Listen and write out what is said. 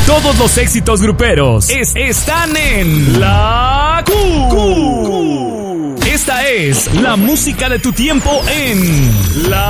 Todos los éxitos gruperos están en La Q. Esta es la música de tu tiempo en La